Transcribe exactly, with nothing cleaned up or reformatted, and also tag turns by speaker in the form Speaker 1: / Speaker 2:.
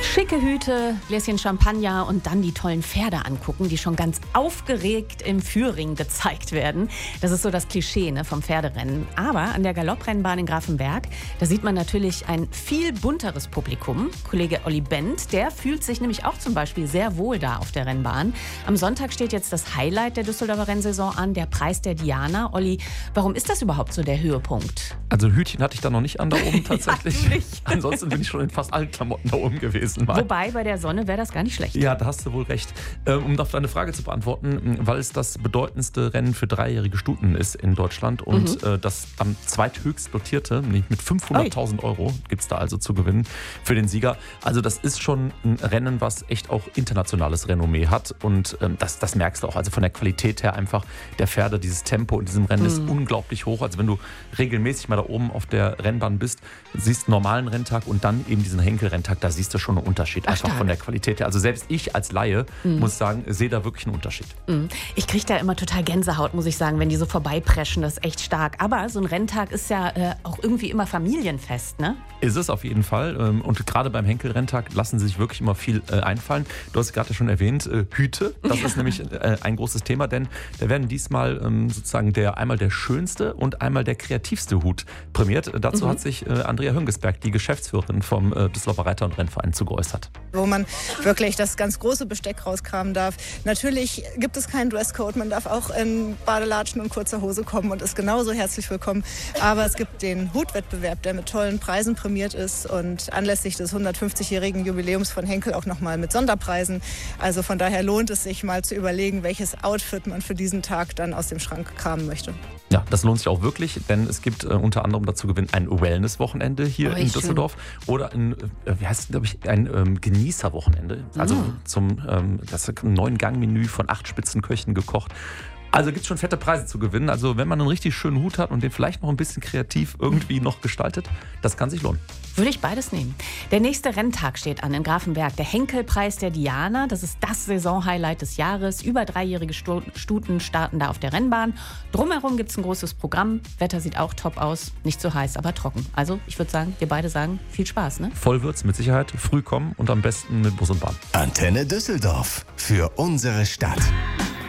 Speaker 1: Schicke Hüte, Gläschen Champagner und dann die tollen Pferde angucken, die schon ganz aufgeregt im Führring gezeigt werden. Das ist so das Klischee, ne, vom Pferderennen. Aber an der Galopprennbahn in Grafenberg, da sieht man natürlich ein viel bunteres Publikum. Kollege Olli Bent, der fühlt sich nämlich auch zum Beispiel sehr wohl da auf der Rennbahn. Am Sonntag steht jetzt das Highlight der Düsseldorfer Rennsaison an, der Preis der Diana. Olli, warum ist das überhaupt so der Höhepunkt?
Speaker 2: Also Hütchen hatte ich da noch nicht an da oben tatsächlich.
Speaker 1: Ja, nicht.
Speaker 2: Ansonsten bin ich schon in fast allen Klamotten da oben gewesen. Mal.
Speaker 1: Wobei, bei der Sonne wäre das gar nicht schlecht.
Speaker 2: Ja, da hast du wohl recht. Um auf deine Frage zu beantworten, weil es das bedeutendste Rennen für dreijährige Stuten ist in Deutschland und mhm. das am zweithöchst dotierte, nämlich mit fünfhunderttausend Euro gibt es da also zu gewinnen für den Sieger. Also das ist schon ein Rennen, was echt auch internationales Renommee hat und das, das merkst du auch. Also von der Qualität her einfach der Pferde, dieses Tempo in diesem Rennen mhm. ist unglaublich hoch. Also wenn du regelmäßig mal da oben auf der Rennbahn bist, siehst einen normalen Renntag und dann eben diesen Henkel-Renntag, da siehst du schon einen Unterschied.
Speaker 1: Ach,
Speaker 2: einfach
Speaker 1: stark.
Speaker 2: Von der Qualität her. Also selbst ich als Laie mhm. muss sagen, sehe da wirklich einen Unterschied.
Speaker 1: Mhm. Ich kriege da immer total Gänsehaut, muss ich sagen, wenn die so vorbeipreschen. Das ist echt stark. Aber so ein Renntag ist ja äh, auch irgendwie immer Familienfest, ne?
Speaker 2: Ist es auf jeden Fall. Und gerade beim Henkel-Renntag lassen sie sich wirklich immer viel äh, einfallen. Du hast gerade schon erwähnt, äh, Hüte. Das ja. ist nämlich äh, ein großes Thema, denn da werden diesmal ähm, sozusagen der, einmal der schönste und einmal der kreativste Hut prämiert. Dazu mhm. hat sich äh, Andrea Hüngesberg, die Geschäftsführerin vom äh, Düsseldorfer Reiter- und Rennverein, zu geäußert.
Speaker 3: Wo man wirklich das ganz große Besteck rauskramen darf. Natürlich gibt es keinen Dresscode, man darf auch in Badelatschen und kurzer Hose kommen und ist genauso herzlich willkommen. Aber es gibt den Hutwettbewerb, der mit tollen Preisen prämiert ist und anlässlich des hundertfünfzigjährigen Jubiläums von Henkel auch nochmal mit Sonderpreisen. Also von daher lohnt es sich mal zu überlegen, welches Outfit man für diesen Tag dann aus dem Schrank kramen möchte.
Speaker 2: Ja, das lohnt sich auch wirklich, denn es gibt äh, unter anderem dazu gewinnen ein Wellness-Wochenende hier oh, in Düsseldorf schön. Oder ein, äh, wie heißt es, glaube ich, ein ähm, Genießer-Wochenende. Also mm. zum ähm, das neuen Gangmenü von acht Spitzenköchen gekocht. Also gibt es schon fette Preise zu gewinnen. Also wenn man einen richtig schönen Hut hat und den vielleicht noch ein bisschen kreativ irgendwie noch gestaltet, das kann sich lohnen.
Speaker 1: Würde ich beides nehmen. Der nächste Renntag steht an in Grafenberg. Der Henkelpreis der Diana, das ist das Saisonhighlight des Jahres. Über dreijährige Stuten starten da auf der Rennbahn. Drumherum gibt es ein großes Programm. Wetter sieht auch top aus. Nicht so heiß, aber trocken. Also ich würde sagen, wir beide sagen, viel Spaß, ne?
Speaker 2: Voll wird's mit Sicherheit. Früh kommen und am besten mit Bus und Bahn.
Speaker 4: Antenne Düsseldorf für unsere Stadt.